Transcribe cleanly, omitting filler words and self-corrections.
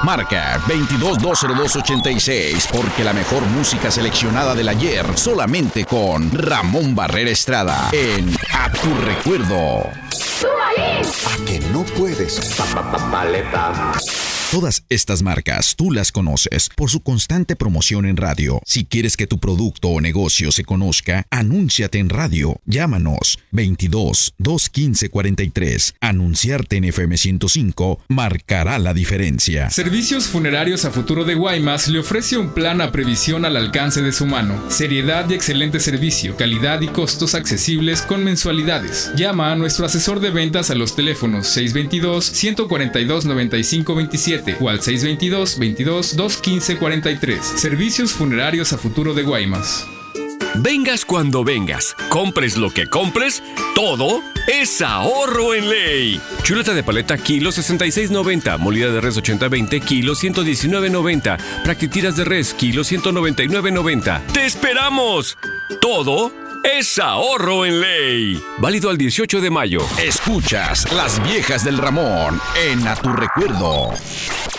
Marca 22-202-86 porque la mejor música seleccionada del ayer solamente con Ramón Barrera Estrada en A Tu Recuerdo. ¿A que no puedes? Paleta. Todas estas marcas tú las conoces por su constante promoción en radio. Si quieres que tu producto o negocio se conozca, anúnciate en radio. Llámanos 22-215-43. Anunciarte en FM 105 marcará la diferencia. Servicios Funerarios a Futuro de Guaymas le ofrece un plan a previsión al alcance de su mano. Seriedad y excelente servicio, calidad y costos accesibles con mensualidades. Llama a nuestro asesor de ventas a los teléfonos 622-142-9527 o al 622-22-215-43. Servicios Funerarios a Futuro de Guaymas. Vengas cuando vengas, compres lo que compres, todo es ahorro en ley. Chuleta de paleta kilo 66.90, molida de res 80-20 kilo 119.90, practitiras de res kilo 199.90. ¡Te esperamos! Todo es ahorro en ley. Válido al 18 de mayo. Escuchas Las Viejas del Ramón en A Tu Recuerdo.